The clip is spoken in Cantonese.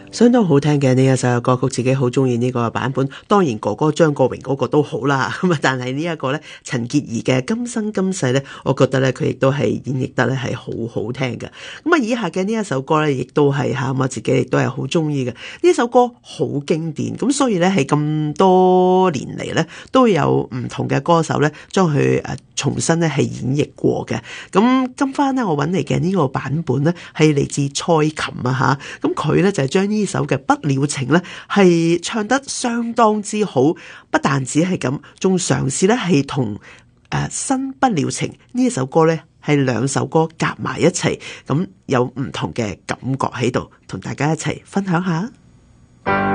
相當好聽嘅呢一首歌曲，自己好中意呢個版本。當然哥哥張國榮嗰個都好啦，咁啊，但係呢一個咧陳潔儀嘅今生今世咧，我覺得咧佢亦都係演繹得咧係好好聽嘅。咁啊，以下嘅呢一首歌咧，亦都係我自己亦都係好中意嘅。呢首歌好經典，咁所以咧係咁多年嚟咧都有唔同嘅歌手咧將佢重新咧係演繹過嘅。咁今番咧我揾嚟嘅呢個版本咧係嚟自蔡琴啊吓，咁佢咧就係將呢首嘅不了情咧係唱得相當之好，不但止係咁，仲嘗試咧係同新不了情呢一首歌咧係兩首歌夾埋一齊，咁有唔同嘅感覺喺度，同大家一齊分享下。